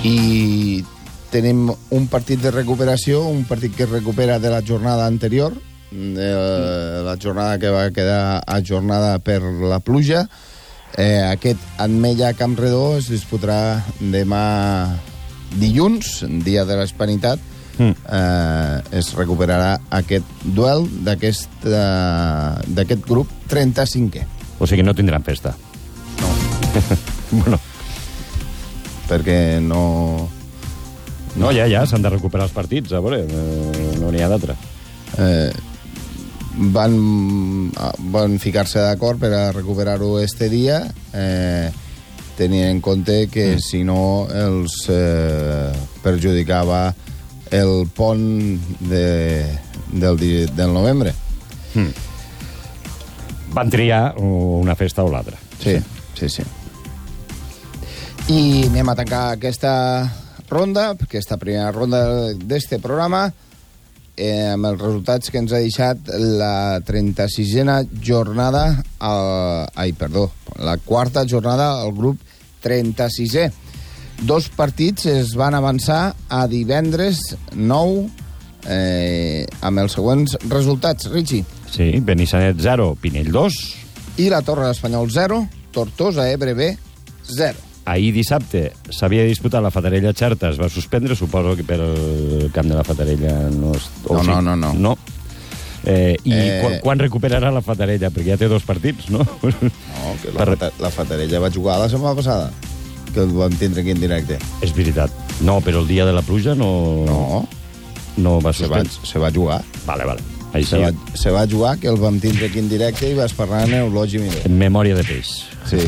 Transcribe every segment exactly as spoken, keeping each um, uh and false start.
i tenim un partit de recuperació, un partit que es recupera de la jornada anterior, de la jornada que va quedar ajornada per la pluja. Eh, aquest Ametlla Campredó es disputarà demà dilluns, dia de l'Hispanitat. Mm. Eh, es recuperarà aquest duel d'aquest uh, d'aquest grup trenta-cinquè. O sigui, no tindran festa. No. Bueno. Perquè no... No, ja, ja, s'han de recuperar els partits, a veure, no n'hi ha d'altre. Eh, van, van ficar-se d'acord per a recuperar-ho este dia, eh, tenint en compte que, mm. si no, els eh, perjudicava el pont de, del, del novembre. Mm. Van triar una festa o l'altra. Sí, sí, sí. I anem a tancar aquesta ronda, aquesta primera ronda d'este programa, eh, amb els resultats que ens ha deixat la trenta-sisena jornada, al, ai, perdó, la quarta jornada al grup trenta-sisè. Dos partits es van avançar a divendres nou eh, amb els següents resultats. Richie. Sí, Benissanet zero, Pinell dos. I la Torre d'Espanyol zero, Tortosa Ebre B zero. Ahir dissabte s'havia disputat la Fatarella Xerta, es va suspendre, suposo que per el camp de la Fatarella no... Es... No, sí. no, no, no. no. Eh, I eh... quan, quan recuperarà la Fatarella? Perquè ja té dos partits, no? No, que la, per... la Fatarella va jugar la setmana passada, que el vam tindre aquí en directe. És veritat. No, però el dia de la pluja no... No. No va se va, suspendre. se va jugar. Vale, vale. Així... Se, va, se va jugar, que el vam tindre aquí en directe i vas parlar en Eulogi Miró. En memòria de peix. Sí.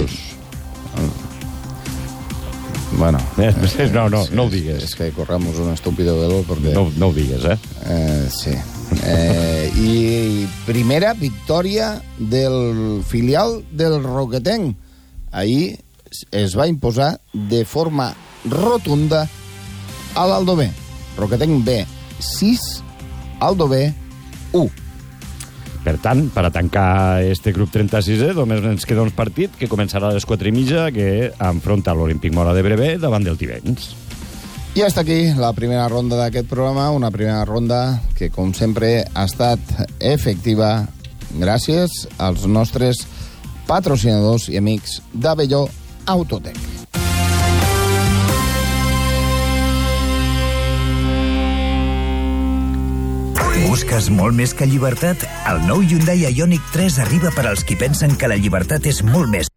Bueno, eh, no, no, no ho digues. És que corramos un estúpido velo porque... No, no ho digues, eh? eh sí. Eh, I primera victòria del filial del Roquetenc. Ahir es va imposar de forma rotunda a l'Aldover. Roquetenc B sis, Aldover u. Per tant, per a tancar este grup trenta-sisè, només ens queda un partit que començarà a les quatre i mitja, que enfronta l'Olímpic Mora d'Ebre B davant del Tivenys. I hasta aquí la primera ronda d'aquest programa, una primera ronda que, com sempre, ha estat efectiva gràcies als nostres patrocinadors i amics d'Abelló Autotec. Busques molt més que llibertat? El nou Hyundai Ioniq tres arriba per als qui pensen que la llibertat és molt més.